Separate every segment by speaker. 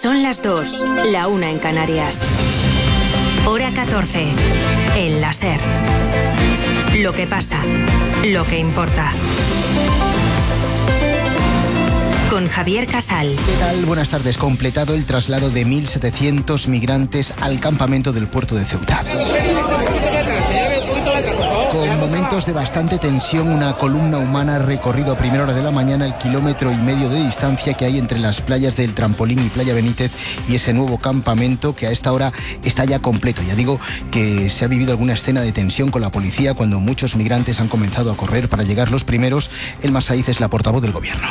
Speaker 1: Son las 2, la 1 en Canarias. Hora 14, en la SER. Lo que pasa, lo que importa. Con Javier Casal.
Speaker 2: ¿Qué tal? Buenas tardes. Completado el traslado de 1.700 migrantes al campamento del puerto de Ceuta. Con momentos de bastante tensión, una columna humana ha recorrido a primera hora de la mañana el 1,5 kilómetros de distancia que hay entre las playas del Trampolín y Playa Benítez y ese nuevo campamento que a esta hora está ya completo. Ya digo que se ha vivido alguna escena de tensión con la policía cuando muchos migrantes han comenzado a correr para llegar los primeros. Elma Saiz es la portavoz del Gobierno.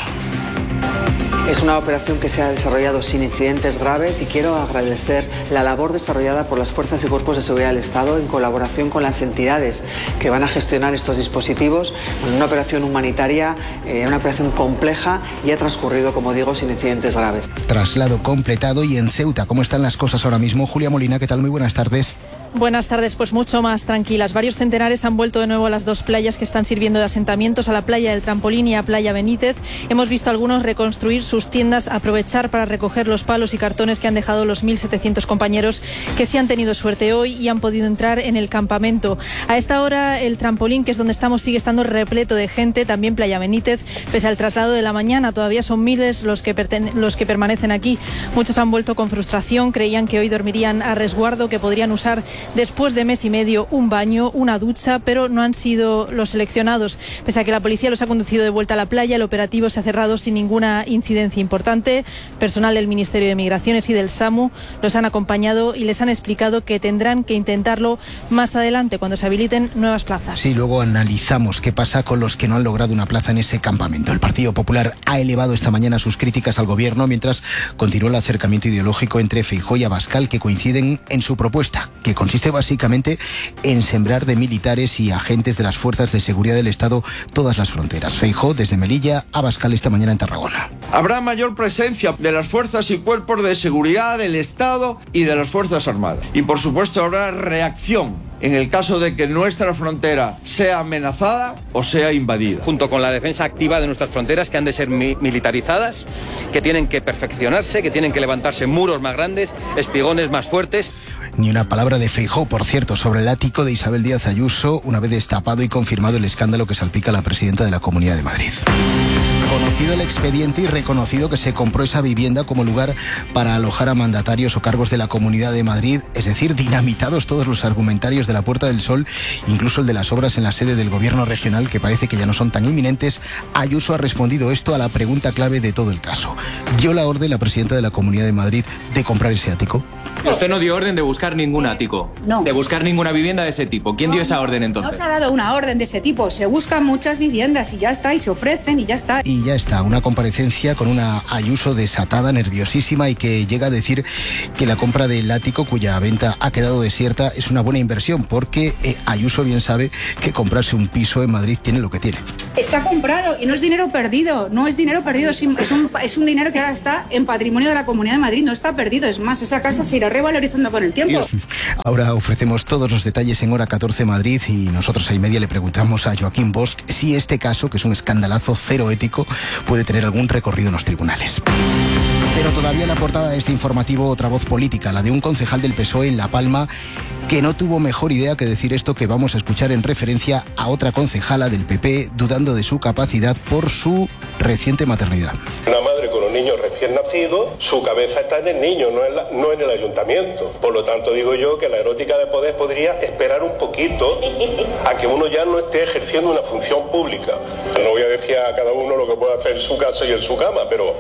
Speaker 3: Es una operación que se ha desarrollado sin incidentes graves y quiero agradecer la labor desarrollada por las fuerzas y cuerpos de seguridad del Estado en colaboración con las entidades que van a gestionar estos dispositivos. Una operación humanitaria, una operación compleja y ha transcurrido, como digo, sin incidentes graves.
Speaker 2: Traslado completado. Y en Ceuta, ¿cómo están las cosas ahora mismo? Julia Molina, ¿qué tal? Muy buenas tardes.
Speaker 4: Buenas tardes, pues mucho más tranquilas. Varios centenares han vuelto de nuevo a las dos playas que están sirviendo de asentamientos, a la playa del Trampolín y a Playa Benítez. Hemos visto a algunos reconstruir sus tiendas, aprovechar para recoger los palos y cartones que han dejado los 1.700 compañeros que sí han tenido suerte hoy y han podido entrar en el campamento. A esta hora el Trampolín, que es donde estamos, sigue estando repleto de gente, también Playa Benítez, pese al traslado de la mañana. Todavía son miles los que permanecen aquí. Muchos han vuelto con frustración, creían que hoy dormirían a resguardo, que podrían usar después de mes y medio un baño, una ducha, pero no han sido los seleccionados. Pese a que la policía los ha conducido de vuelta a la playa, el operativo se ha cerrado sin ninguna incidencia importante. Personal del Ministerio de Migraciones y del SAMU los han acompañado y les han explicado que tendrán que intentarlo más adelante cuando se habiliten nuevas plazas.
Speaker 2: Sí, luego analizamos qué pasa con los que no han logrado una plaza en ese campamento. El Partido Popular ha elevado esta mañana sus críticas al Gobierno mientras continúa el acercamiento ideológico entre Feijóo y Abascal, que coinciden en su propuesta, que consiste básicamente en sembrar de militares y agentes de las fuerzas de seguridad del Estado todas las fronteras. Feijóo desde Melilla, Abascal esta mañana en Tarragona.
Speaker 5: Habrá mayor presencia de las fuerzas y cuerpos de seguridad del Estado y de las Fuerzas Armadas. Y por supuesto habrá reacción en el caso de que nuestra frontera sea amenazada o sea invadida.
Speaker 6: Junto con la defensa activa de nuestras fronteras, que han de ser militarizadas, que tienen que perfeccionarse, que tienen que levantarse muros más grandes, espigones más fuertes.
Speaker 2: Ni una palabra de Feijóo, por cierto, sobre el ático de Isabel Díaz Ayuso, una vez destapado y confirmado el escándalo que salpica a la presidenta de la Comunidad de Madrid. Conocido el expediente y reconocido que se compró esa vivienda como lugar para alojar a mandatarios o cargos de la Comunidad de Madrid, es decir, dinamitados todos los argumentarios de la Puerta del Sol, incluso el de las obras en la sede del Gobierno regional, que parece que ya no son tan inminentes. Ayuso ha respondido esto a la pregunta clave de todo el caso. ¿Dio la orden la presidenta de la Comunidad de Madrid de comprar ese ático?
Speaker 7: Usted no dio orden de buscar ningún ático,
Speaker 8: no,
Speaker 7: de buscar ninguna vivienda de ese tipo. ¿Quién dio esa orden entonces?
Speaker 8: No se ha dado una orden de ese tipo, se buscan muchas viviendas y ya está, y se ofrecen y ya está.
Speaker 2: Y ya está, una comparecencia con una Ayuso desatada, nerviosísima, y que llega a decir que la compra del ático, cuya venta ha quedado desierta, es una buena inversión, porque Ayuso bien sabe que comprarse un piso en Madrid tiene lo que tiene.
Speaker 8: Está comprado y no es dinero perdido, no es dinero perdido, es un dinero que ahora está en patrimonio de la Comunidad de Madrid, no está perdido, es más, esa casa se irá revalorizando con el tiempo.
Speaker 2: Ahora ofrecemos todos los detalles en Hora 14 Madrid y nosotros a y media le preguntamos a Joaquín Bosch si este caso, que es un escandalazo cero ético, puede tener algún recorrido en los tribunales. Pero todavía en la portada de este informativo otra voz política, la de un concejal del PSOE en La Palma, que no tuvo mejor idea que decir esto que vamos a escuchar en referencia a otra concejala del PP dudando de su capacidad por su reciente maternidad.
Speaker 9: Una madre con un niño recién nacido, su cabeza está en el niño, no en el ayuntamiento. Por lo tanto, digo yo que la erótica de poder podría esperar un poquito a que uno ya no esté ejerciendo una función pública. No voy a decir a cada uno lo que puede hacer en su casa y en su cama, pero...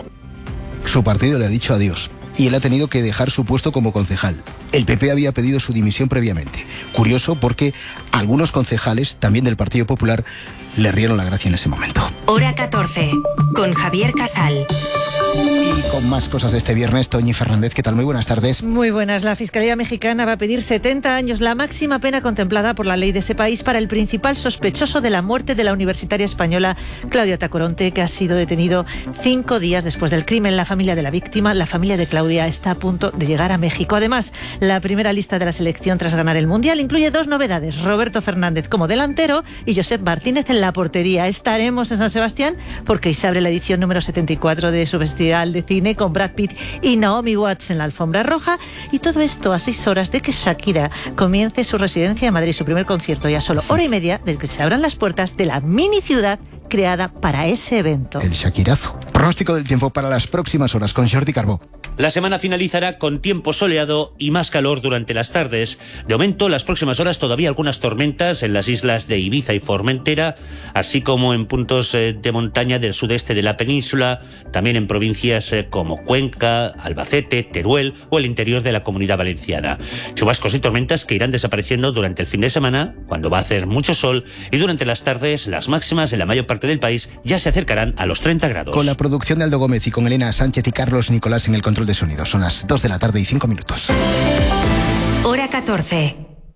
Speaker 2: Su partido le ha dicho adiós y él ha tenido que dejar su puesto como concejal. El PP había pedido su dimisión previamente. Curioso porque algunos concejales, también del Partido Popular, le rieron la gracia en ese momento.
Speaker 1: Hora 14, con Javier Casal.
Speaker 2: Y con más cosas de este viernes, Toñi Fernández, ¿qué tal? Muy buenas tardes.
Speaker 10: Muy buenas. La Fiscalía Mexicana va a pedir 70 años, la máxima pena contemplada por la ley de ese país para el principal sospechoso de la muerte de la universitaria española Claudia Tacoronte, que ha sido detenido 5 días después del crimen. La familia de la víctima, la familia de Claudia, está a punto de llegar a México. Además, la primera lista de la selección tras ganar el Mundial incluye 2 novedades: Roberto Fernández como delantero y Josep Martínez en la portería. Estaremos en San Sebastián porque hoy se abre la edición número 74 de su Festival de Cine cine con Brad Pitt y Naomi Watts en la alfombra roja, y todo esto a 6 horas de que Shakira comience su residencia en Madrid, su primer concierto, y a solo hora y media de que se abran las puertas de la mini ciudad creada para ese evento.
Speaker 2: El Shakirazo. Pronóstico del tiempo para las próximas horas con Jordi Carbó.
Speaker 11: La semana finalizará con tiempo soleado y más calor durante las tardes. De momento, las próximas horas todavía algunas tormentas en las islas de Ibiza y Formentera, así como en puntos de montaña del sudeste de la península, también en provincias como Cuenca, Albacete, Teruel o el interior de la Comunidad Valenciana. Chubascos y tormentas que irán desapareciendo durante el fin de semana, cuando va a hacer mucho sol, y durante las tardes las máximas en la mayor parte del país ya se acercarán a los 30 grados.
Speaker 2: Con la producción de Aldo Gómez y con Elena Sánchez y Carlos Nicolás en el control de sonido. Son las 2 de la tarde y 5 minutos.
Speaker 1: Hora 14.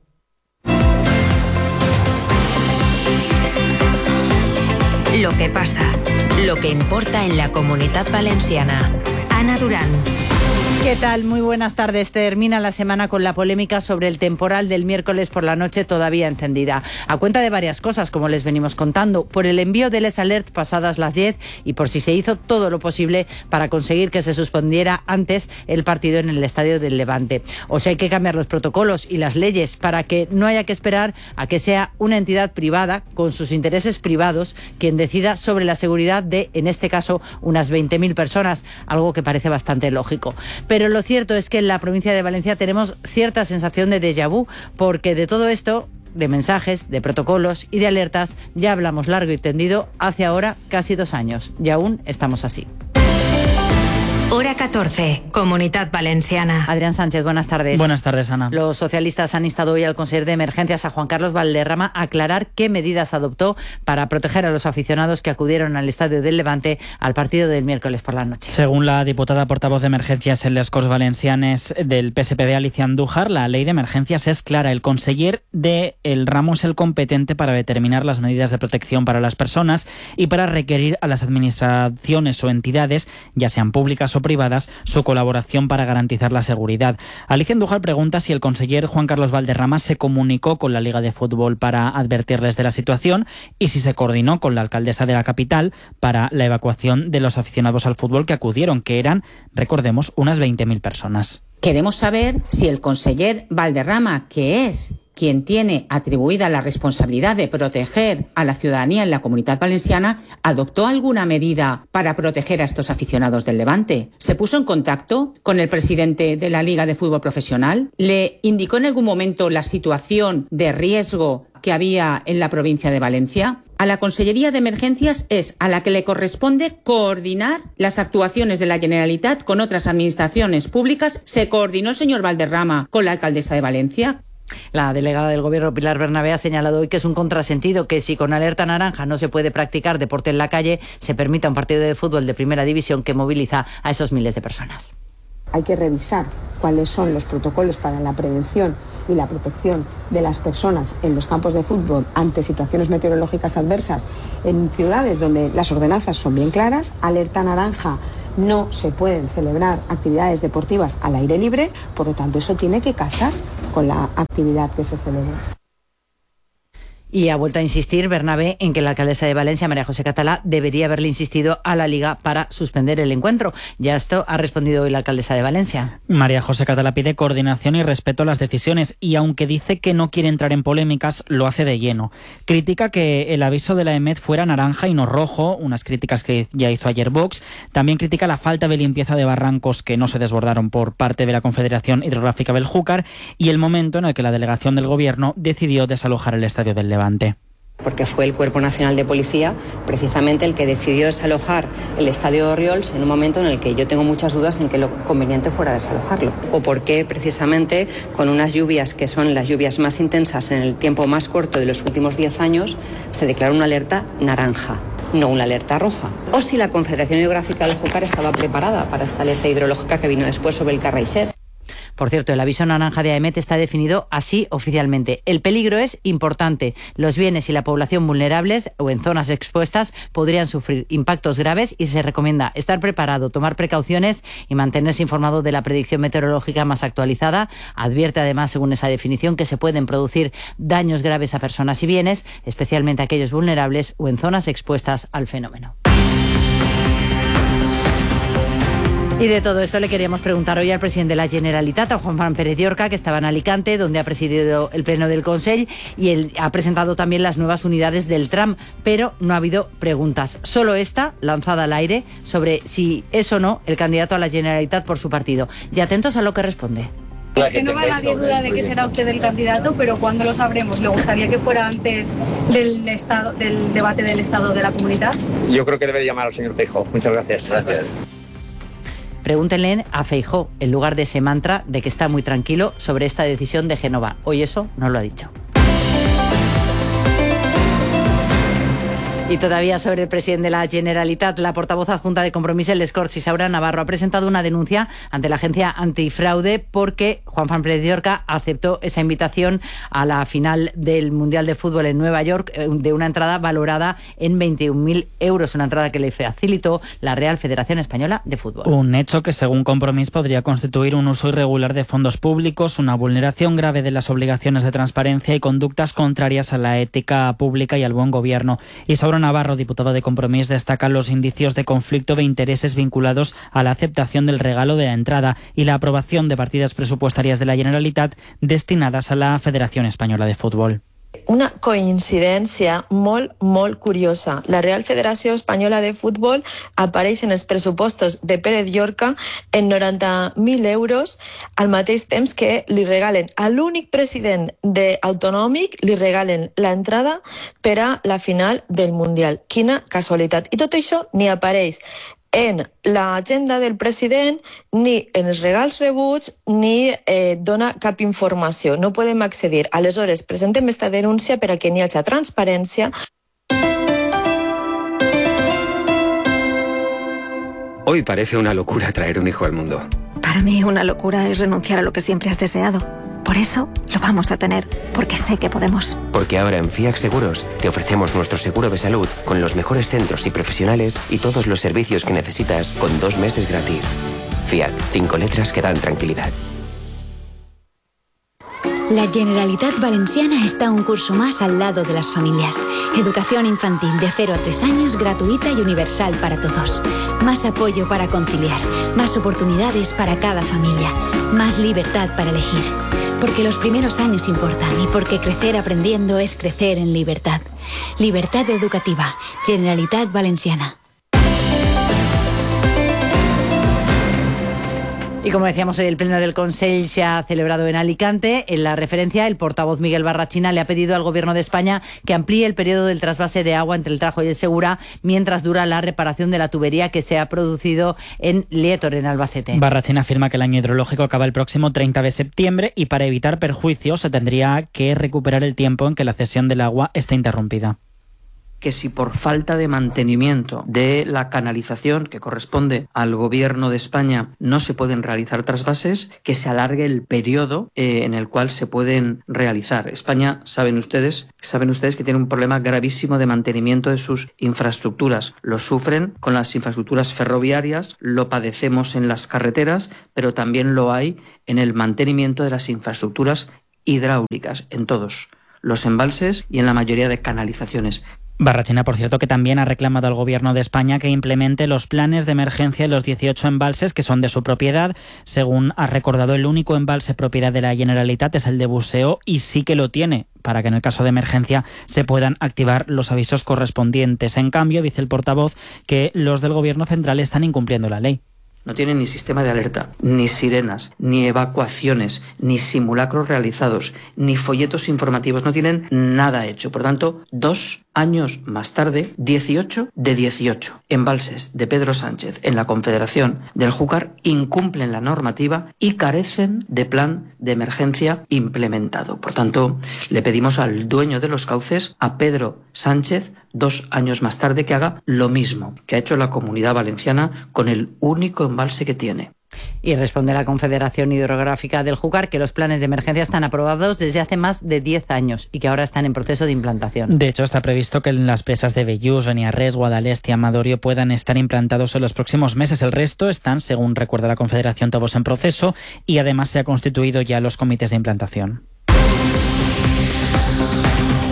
Speaker 1: Lo que pasa, lo que importa en la Comunidad Valenciana. Ana Durán.
Speaker 12: ¿Qué tal? Muy buenas tardes. Termina la semana con la polémica sobre el temporal del miércoles por la noche todavía encendida. A cuenta de varias cosas, como les venimos contando, por el envío del S-Alert pasadas las 10 y por si se hizo todo lo posible para conseguir que se suspendiera antes el partido en el Estadio del Levante. O si hay que cambiar los protocolos y las leyes para que no haya que esperar a que sea una entidad privada con sus intereses privados quien decida sobre la seguridad de, en este caso, unas 20.000 personas, algo que parece bastante lógico. Pero lo cierto es que en la provincia de Valencia tenemos cierta sensación de déjà vu, porque de todo esto, de mensajes, de protocolos y de alertas, ya hablamos largo y tendido hace ahora casi 2 años. Y aún estamos así.
Speaker 1: Hora 14, Comunidad Valenciana.
Speaker 12: Adrián Sánchez, buenas tardes.
Speaker 13: Buenas tardes, Ana.
Speaker 12: Los socialistas han instado hoy al consejero de Emergencias, a Juan Carlos Valderrama, a aclarar qué medidas adoptó para proteger a los aficionados que acudieron al Estadio del Levante al partido del miércoles por la noche.
Speaker 13: Según la diputada portavoz de Emergencias en les Corts Valencianes del PSPB, Alicia Andújar, la ley de emergencias es clara. El conseller de El Ramo es el competente para determinar las medidas de protección para las personas y para requerir a las administraciones o entidades, ya sean públicas o privadas, su colaboración para garantizar la seguridad. Alicia Andújar pregunta si el conseller Juan Carlos Valderrama se comunicó con la Liga de Fútbol para advertirles de la situación y si se coordinó con la alcaldesa de la capital para la evacuación de los aficionados al fútbol que acudieron, que eran, recordemos, unas 20.000 personas.
Speaker 14: Queremos saber si el conseller Valderrama, que es quien tiene atribuida la responsabilidad de proteger a la ciudadanía en la Comunidad Valenciana, adoptó alguna medida para proteger a estos aficionados del Levante. ¿Se puso en contacto con el presidente de la Liga de Fútbol Profesional? ¿Le indicó en algún momento la situación de riesgo que había en la provincia de Valencia? A la Consellería de Emergencias es a la que le corresponde coordinar las actuaciones de la Generalitat con otras administraciones públicas. ¿Se coordinó el señor Valderrama con la alcaldesa de Valencia?
Speaker 12: La delegada del Gobierno, Pilar Bernabé, ha señalado hoy que es un contrasentido que si con alerta naranja no se puede practicar deporte en la calle, se permita un partido de fútbol de primera división que moviliza a esos miles de personas.
Speaker 15: Hay que revisar cuáles son los protocolos para la prevención y la protección de las personas en los campos de fútbol ante situaciones meteorológicas adversas en ciudades donde las ordenanzas son bien claras. Alerta naranja: no se pueden celebrar actividades deportivas al aire libre, por lo tanto eso tiene que casar con la actividad que se celebra.
Speaker 12: Y ha vuelto a insistir Bernabé en que la alcaldesa de Valencia, María José Catalá, debería haberle insistido a la Liga para suspender el encuentro. Ya esto ha respondido hoy la alcaldesa de Valencia.
Speaker 13: María José Catalá pide coordinación y respeto a las decisiones y aunque dice que no quiere entrar en polémicas, lo hace de lleno. Critica que el aviso de la EMET fuera naranja y no rojo, unas críticas que ya hizo ayer Vox. También critica la falta de limpieza de barrancos que no se desbordaron por parte de la Confederación Hidrográfica Beljúcar y el momento en el que la delegación del Gobierno decidió desalojar el Estadio del Levante.
Speaker 16: Porque fue el Cuerpo Nacional de Policía precisamente el que decidió desalojar el Estadio de Orriols en un momento en el que yo tengo muchas dudas en que lo conveniente fuera desalojarlo. O porque precisamente con unas lluvias que son las lluvias más intensas en el tiempo más corto de los últimos 10 años, se declaró una alerta naranja, no una alerta roja. O si la Confederación Hidrográfica del Júcar estaba preparada para esta alerta hidrológica que vino después sobre el Carraixer.
Speaker 12: Por cierto, el aviso naranja de AEMET está definido así oficialmente. El peligro es importante. Los bienes y la población vulnerables o en zonas expuestas podrían sufrir impactos graves y se recomienda estar preparado, tomar precauciones y mantenerse informado de la predicción meteorológica más actualizada. Advierte además, según esa definición, que se pueden producir daños graves a personas y bienes, especialmente aquellos vulnerables o en zonas expuestas al fenómeno. Y de todo esto le queríamos preguntar hoy al presidente de la Generalitat, a Juanfran Pérez Llorca, que estaba en Alicante, donde ha presidido el pleno del Consell, y él ha presentado también las nuevas unidades del tram, pero no ha habido preguntas. Solo esta, lanzada al aire, sobre si es o no el candidato a la Generalitat por su partido. Y atentos a lo que responde.
Speaker 17: Que no va nadie duda de que será usted el candidato, pero ¿cuándo lo sabremos? ¿Le gustaría que fuera antes del debate del Estado de la Comunidad?
Speaker 18: Yo creo que debe llamar al señor Feijóo. Muchas gracias.
Speaker 12: Pregúntenle a Feijóo, en lugar de ese mantra de que está muy tranquilo sobre esta decisión de Génova. Hoy eso no lo ha dicho. Y todavía sobre el presidente de la Generalitat, la portavoz adjunta de Compromís, el Corts, Isaura Navarro, ha presentado una denuncia ante la agencia antifraude porque Juanfran Pérez Llorca aceptó esa invitación a la final del Mundial de Fútbol en Nueva York de una entrada valorada en 21.000 euros, una entrada que le facilitó la Real Federación Española de Fútbol.
Speaker 13: Un hecho que, según Compromís, podría constituir un uso irregular de fondos públicos, una vulneración grave de las obligaciones de transparencia y conductas contrarias a la ética pública y al buen gobierno. Isaura Navarro, diputado de Compromís, destaca los indicios de conflicto de intereses vinculados a la aceptación del regalo de la entrada y la aprobación de partidas presupuestarias de la Generalitat destinadas a la Federación Española de Fútbol.
Speaker 19: Una coincidència molt curiosa. La Real Federació Espanyola de Futbol apareix en els pressupostos de Pérez Llorca en 90.000 euros, al mateix temps que li regalen a l'únic president autonòmic, li regalen l'entrada per a la final del Mundial. Quina casualitat. I tot això ni apareix en l'agenda del president, ni en els regals rebuts, ni dona cap informació. No podem accedir. Aleshores, presentem esta denúncia per a que n'hi hagi transparència.
Speaker 20: Hoy parece una locura traer un hijo al mundo.
Speaker 21: Para mí una locura es renunciar a lo que siempre has deseado. Por eso lo vamos a tener, porque sé que podemos.
Speaker 20: Porque ahora en FIAC Seguros te ofrecemos nuestro seguro de salud con los mejores centros y profesionales y todos los servicios que necesitas con 2 meses gratis. FIAC, 5 letras que dan tranquilidad.
Speaker 22: La Generalitat Valenciana está un curso más al lado de las familias. Educación infantil de 0 a 3 años gratuita y universal para todos. Más apoyo para conciliar, más oportunidades para cada familia, más libertad para elegir. Porque los primeros años importan y porque crecer aprendiendo es crecer en libertad. Libertad educativa. Generalitat Valenciana.
Speaker 12: Y como decíamos, el pleno del Consell se ha celebrado en Alicante. En la referencia, el portavoz Miguel Barrachina le ha pedido al Gobierno de España que amplíe el periodo del trasvase de agua entre el Tajo y el Segura mientras dura la reparación de la tubería que se ha producido en Lietor, en Albacete.
Speaker 13: Barrachina afirma que el año hidrológico acaba el próximo 30 de septiembre y para evitar perjuicios se tendría que recuperar el tiempo en que la cesión del agua está interrumpida.
Speaker 23: Que si por falta de mantenimiento de la canalización que corresponde al Gobierno de España no se pueden realizar trasvases, que se alargue el periodo en el cual se pueden realizar. España, saben ustedes que tiene un problema gravísimo de mantenimiento de sus infraestructuras. Lo sufren con las infraestructuras ferroviarias, lo padecemos en las carreteras, pero también lo hay en el mantenimiento de las infraestructuras hidráulicas, en todos los embalses y en la mayoría de canalizaciones.
Speaker 13: Barrachina, por cierto, que también ha reclamado al Gobierno de España que implemente los planes de emergencia en los 18 embalses que son de su propiedad. Según ha recordado, el único embalse propiedad de la Generalitat es el de Buxeo y sí que lo tiene, para que en el caso de emergencia se puedan activar los avisos correspondientes. En cambio, dice el portavoz que los del Gobierno central están incumpliendo la ley.
Speaker 23: No tienen ni sistema de alerta, ni sirenas, ni evacuaciones, ni simulacros realizados, ni folletos informativos. No tienen nada hecho. Por tanto, 2 años más tarde, 18 de 18 embalses de Pedro Sánchez en la Confederación del Júcar incumplen la normativa y carecen de plan de emergencia implementado. Por tanto, le pedimos al dueño de los cauces, a Pedro Sánchez, 2 años más tarde, que haga lo mismo que ha hecho la Comunidad Valenciana con el único embalse que tiene.
Speaker 12: Y responde la Confederación Hidrográfica del Júcar que los planes de emergencia están aprobados desde hace más de 10 años y que ahora están en proceso de implantación.
Speaker 13: De hecho, está previsto que las presas de Bellús, Beniarrés, Guadalest y Amadorio puedan estar implantados en los próximos meses. El resto están, según recuerda la Confederación, todos en proceso y además se han constituido ya los comités de implantación.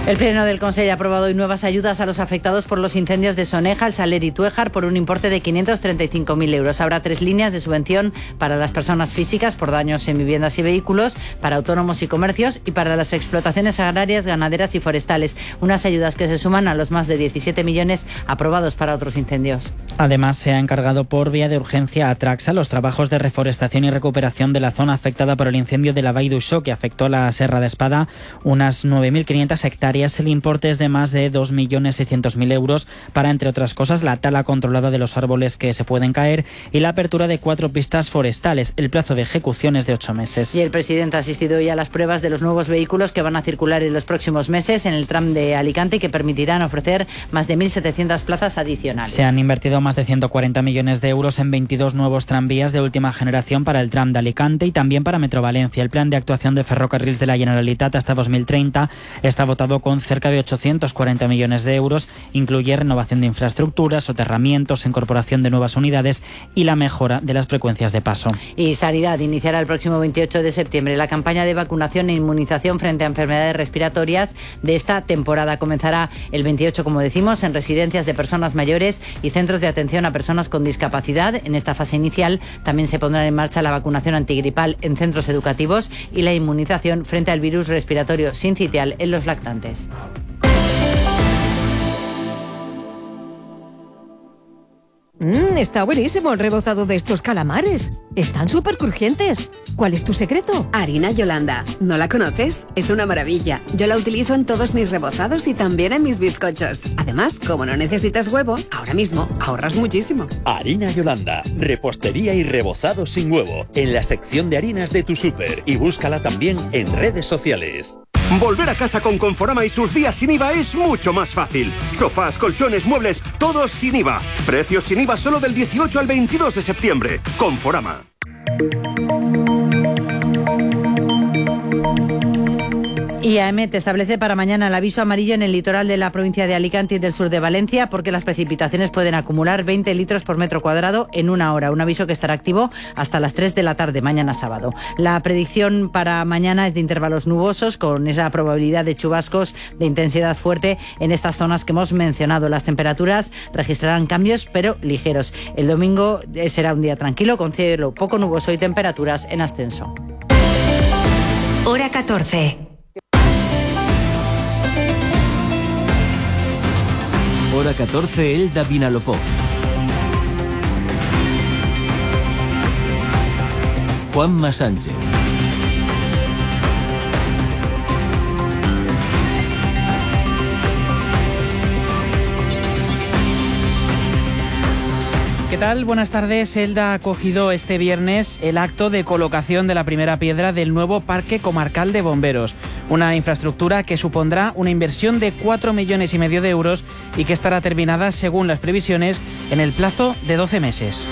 Speaker 12: El Pleno del Consejo ha aprobado hoy nuevas ayudas a los afectados por los incendios de Soneja, El Saler y Tuéjar por un importe de 535.000 euros. Habrá 3 líneas de subvención para las personas físicas por daños en viviendas y vehículos, para autónomos y comercios y para las explotaciones agrarias, ganaderas y forestales. Unas ayudas que se suman a los más de 17 millones aprobados para otros incendios.
Speaker 13: Además, se ha encargado por vía de urgencia a Traxa los trabajos de reforestación y recuperación de la zona afectada por el incendio de la Vall d'Uixó, que afectó a la Serra de Espada, unas 9.500 hectáreas. El importe es de más de 2.600.000 euros para, entre otras cosas, la tala controlada de los árboles que se pueden caer y la apertura de 4 pistas forestales. El plazo de ejecución es de 8 meses.
Speaker 12: Y el presidente ha asistido hoy a las pruebas de los nuevos vehículos que van a circular en los próximos meses en el tram de Alicante y que permitirán ofrecer más de 1.700 plazas adicionales.
Speaker 13: Se han invertido más de 140 millones de euros en 22 nuevos tranvías de última generación para el tram de Alicante y también para Metro Valencia. El plan de actuación de ferrocarrils de la Generalitat hasta 2030 está votado con cerca de 840 millones de euros. Incluye renovación de infraestructuras, soterramientos, incorporación de nuevas unidades y la mejora de las frecuencias de paso.
Speaker 12: Y Sanidad iniciará el próximo 28 de septiembre la campaña de vacunación e inmunización frente a enfermedades respiratorias de esta temporada. Comenzará el 28, como decimos, en residencias de personas mayores y centros de atención a personas con discapacidad. En esta fase inicial también se pondrá en marcha la vacunación antigripal en centros educativos y la inmunización frente al virus respiratorio sincitial en los lactantes.
Speaker 3: Está buenísimo el rebozado de estos calamares. Están súper crujientes. ¿Cuál es tu secreto?
Speaker 4: Harina Yolanda. ¿No la conoces? Es una maravilla. Yo la utilizo en todos mis rebozados y también en mis bizcochos. Además, como no necesitas huevo, ahora mismo ahorras muchísimo.
Speaker 5: Harina Yolanda. Repostería y rebozado sin huevo. En la sección de harinas de tu súper. Y búscala también en redes sociales.
Speaker 24: Volver a casa con Conforama y sus días sin IVA es mucho más fácil. Sofás, colchones, muebles, todos sin IVA. Precios sin IVA solo del 18 al 22 de septiembre. Conforama.
Speaker 12: Y AEMET establece para mañana el aviso amarillo en el litoral de la provincia de Alicante y del sur de Valencia porque las precipitaciones pueden acumular 20 litros por metro cuadrado en una hora. Un aviso que estará activo hasta las 3 de la tarde, mañana sábado. La predicción para mañana es de intervalos nubosos con esa probabilidad de chubascos de intensidad fuerte en estas zonas que hemos mencionado. Las temperaturas registrarán cambios pero ligeros. El domingo será un día tranquilo con cielo poco nuboso y temperaturas en ascenso.
Speaker 1: Hora 14.
Speaker 25: Hora 14, Elda Vinalopó. Juanma Sánchez.
Speaker 13: ¿Qué tal? Buenas tardes. Elda ha acogido este viernes el acto de colocación de la primera piedra del nuevo Parque Comarcal de Bomberos. Una infraestructura que supondrá una inversión de 4,5 millones de euros y que estará terminada, según las previsiones, en el plazo de 12 meses.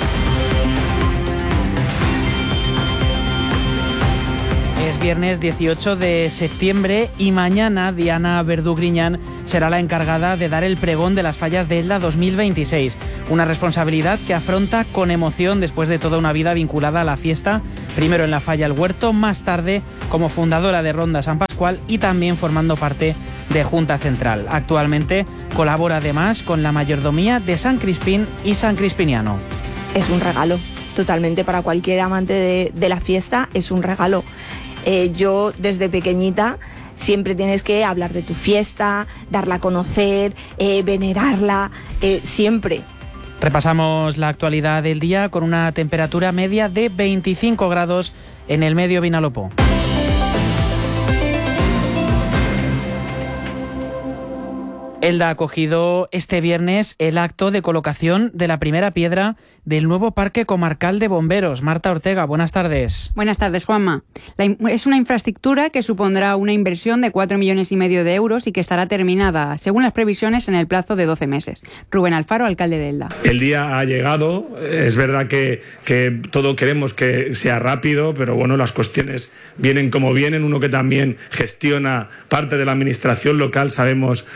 Speaker 13: Es viernes 18 de septiembre y mañana Diana Verdú Griñán será la encargada de dar el pregón de las fallas de Elda 2026. Una responsabilidad que afronta con emoción después de toda una vida vinculada a la fiesta, primero en la falla El Huerto, más tarde como fundadora de Ronda San Pascual y también formando parte de Junta Central. Actualmente colabora además con la mayordomía de San Crispín y San Crispiniano.
Speaker 26: Es un regalo, totalmente para cualquier amante de la fiesta, es un regalo. Yo desde pequeñita siempre tienes que hablar de tu fiesta, darla a conocer, venerarla, siempre.
Speaker 13: Repasamos la actualidad del día con una temperatura media de 25 grados en el Medio Vinalopó. Elda ha acogido este viernes el acto de colocación de la primera piedra del nuevo Parque Comarcal de Bomberos. Marta Ortega, buenas tardes.
Speaker 27: Buenas tardes, Juanma. Es una infraestructura que supondrá una inversión de 4,5 millones de euros y que estará terminada, según las previsiones, en el plazo de 12 meses. Rubén Alfaro, alcalde de Elda.
Speaker 28: El día ha llegado. Es verdad que todo queremos que sea rápido, pero bueno, las cuestiones vienen como vienen. Uno que también gestiona parte de la administración local, sabemos los tiempos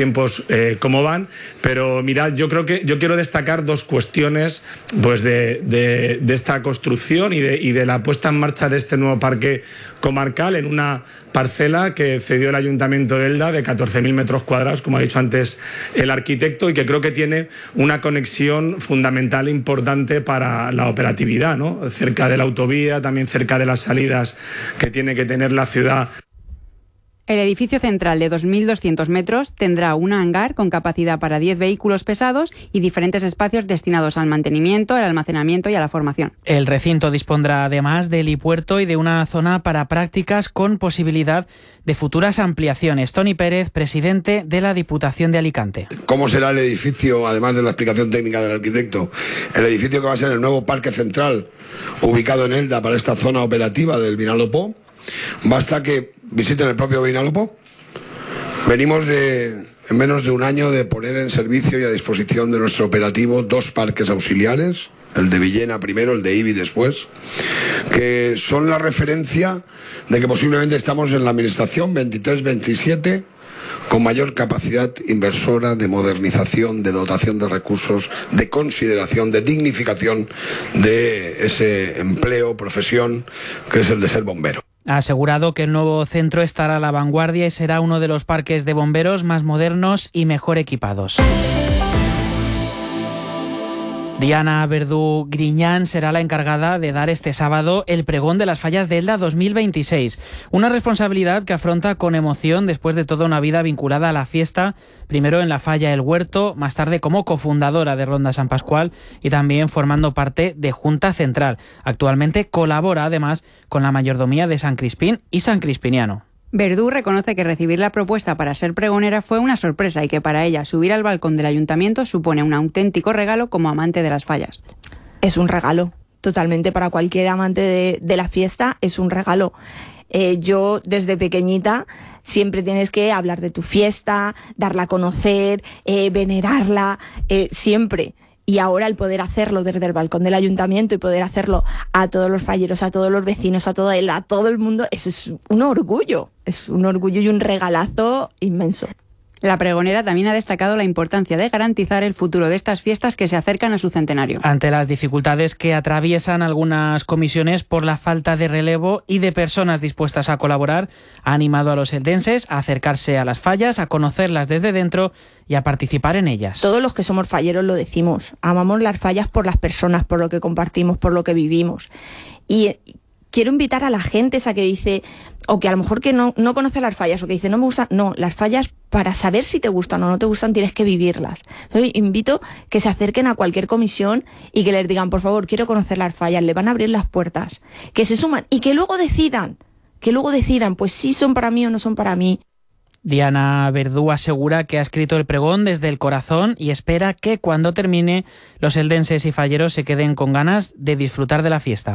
Speaker 28: tiempos cómo van, pero mirad, yo quiero destacar dos cuestiones pues de esta construcción y de la puesta en marcha de este nuevo parque comarcal en una parcela que cedió el Ayuntamiento de Elda de 14.000 metros cuadrados, como ha dicho antes el arquitecto, y que creo que tiene una conexión fundamental e importante para la operatividad, ¿no? Cerca de la autovía, también cerca de las salidas que tiene que tener la ciudad.
Speaker 27: El edificio central de 2.200 metros tendrá un hangar con capacidad para 10 vehículos pesados y diferentes espacios destinados al mantenimiento, al almacenamiento y a la formación.
Speaker 13: El recinto dispondrá además de helipuerto y de una zona para prácticas con posibilidad de futuras ampliaciones. Toni Pérez, presidente de la Diputación de Alicante.
Speaker 2: ¿Cómo será el edificio, además de la explicación técnica del arquitecto? El edificio que va a ser el nuevo parque central ubicado en Elda para esta zona operativa del Vinalopó. Basta que visiten el propio Vinalopó. Venimos en menos de un año de poner en servicio y a disposición de nuestro operativo 2 parques auxiliares, el de Villena primero, el de Ibi después, que son la referencia de que posiblemente estamos en la administración 23-27 con mayor capacidad inversora de modernización, de dotación de recursos, de consideración, de dignificación de ese empleo, profesión, que es el de ser bombero.
Speaker 13: Ha asegurado que el nuevo centro estará a la vanguardia y será uno de los parques de bomberos más modernos y mejor equipados. Diana Verdú Griñán será la encargada de dar este sábado el pregón de las fallas de Elda 2026. Una responsabilidad que afronta con emoción después de toda una vida vinculada a la fiesta, primero en la falla El Huerto, más tarde como cofundadora de Ronda San Pascual y también formando parte de Junta Central. Actualmente colabora además con la mayordomía de San Crispín y San Crispiniano.
Speaker 27: Verdú reconoce que recibir la propuesta para ser pregonera fue una sorpresa y que para ella subir al balcón del ayuntamiento supone un auténtico regalo como amante de las fallas.
Speaker 26: Es un regalo, totalmente, para cualquier amante de la fiesta es un regalo. Yo desde pequeñita siempre tienes que hablar de tu fiesta, darla a conocer, venerarla, siempre. Y ahora el poder hacerlo desde el balcón del ayuntamiento y poder hacerlo a todos los falleros, a todos los vecinos, a todo el mundo, eso es un orgullo. Es un orgullo y un regalazo inmenso.
Speaker 27: La pregonera también ha destacado la importancia de garantizar el futuro de estas fiestas que se acercan a su centenario.
Speaker 13: Ante las dificultades que atraviesan algunas comisiones por la falta de relevo y de personas dispuestas a colaborar, ha animado a los eldenses a acercarse a las fallas, a conocerlas desde dentro y a participar en ellas.
Speaker 26: Todos los que somos falleros lo decimos, amamos las fallas por las personas, por lo que compartimos, por lo que vivimos. Y quiero invitar a la gente esa que dice, o que a lo mejor que no conoce las fallas, o que dice no me gusta, no, las fallas para saber si te gustan o no te gustan tienes que vivirlas. Entonces invito que se acerquen a cualquier comisión y que les digan, por favor, quiero conocer las fallas, le van a abrir las puertas, que se suman y que luego decidan, pues si son para mí o no son para mí.
Speaker 13: Diana Verdú asegura que ha escrito el pregón desde el corazón y espera que cuando termine los eldenses y falleros se queden con ganas de disfrutar de la fiesta.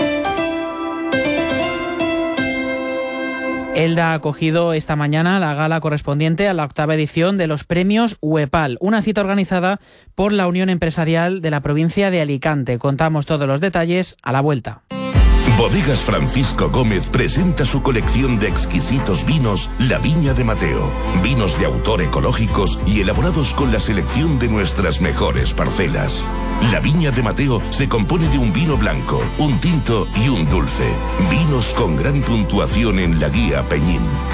Speaker 13: Elda ha acogido esta mañana la gala correspondiente a la 8ª edición de los premios UEPAL, una cita organizada por la Unión Empresarial de la provincia de Alicante. Contamos todos los detalles a la vuelta.
Speaker 6: Bodegas Francisco Gómez presenta su colección de exquisitos vinos La Viña de Mateo. Vinos de autor ecológicos y elaborados con la selección de nuestras mejores parcelas. La Viña de Mateo se compone de un vino blanco, un tinto y un dulce. Vinos con gran puntuación en la guía Peñín.